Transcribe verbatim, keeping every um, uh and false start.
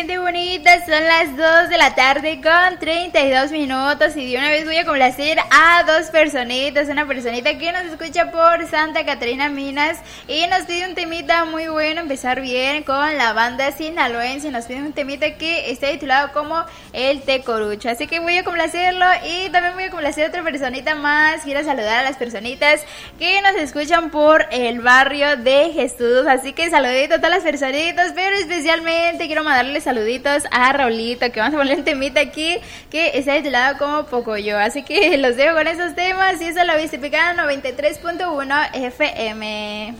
Gente bonita, son las dos de la tarde con treinta y dos minutos y de una vez voy a complacer a dos personitas, una personita que nos escucha por Santa Catarina, Minas, y nos pide un temita muy bueno, empezar bien con la banda sinaloense, nos pide un temita que está titulado como El Tecorucho, así que voy a complacerlo y también voy a complacer a otra personita más. Quiero saludar a las personitas que nos escuchan por el barrio de Jesús, así que saludito a todas las personitas, pero especialmente quiero mandarles saluditos a Raulito, que vamos a poner un temita aquí que está titulado como Pocoyo, así que los dejo con esos temas y eso lo viste picando noventa y tres punto uno F M.